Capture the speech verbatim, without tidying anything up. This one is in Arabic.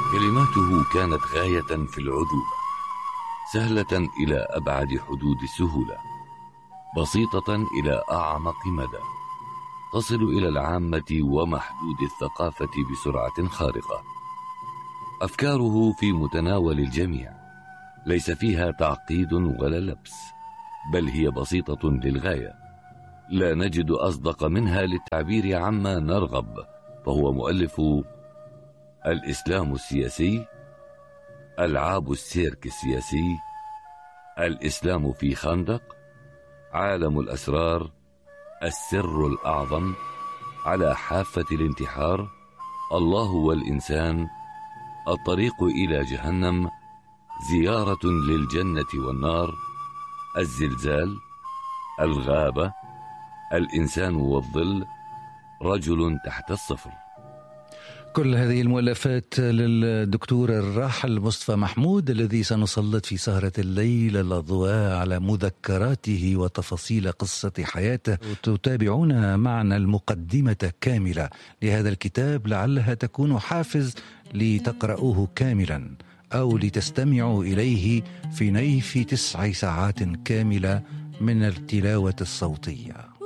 كلماته كانت غاية في العذوبة، سهلة إلى أبعد حدود السهولة، بسيطة إلى أعمق مدى، تصل إلى العامة ومحدود الثقافة بسرعة خارقة. أفكاره في متناول الجميع، ليس فيها تعقيد ولا لبس، بل هي بسيطة للغاية، لا نجد أصدق منها للتعبير عما نرغب. فهو مؤلف الإسلام السياسي، ألعاب السيرك السياسي، الإسلام في خندق، عالم الأسرار، السر الأعظم، على حافة الانتحار، الله والإنسان، الطريق إلى جهنم، زيارة للجنة والنار، الزلزال، الغابة، الإنسان والظل، رجل تحت الصفر. كل هذه المؤلفات للدكتور الراحل مصطفى محمود، الذي سنسلط في سهرة الليل الأضواء على مذكراته وتفاصيل قصة حياته. تتابعون معنا المقدمة كاملة لهذا الكتاب، لعلها تكون حافز لتقرأوه كاملا أو لتستمعوا إليه في نيف تسع ساعات كاملة من التلاوة الصوتية.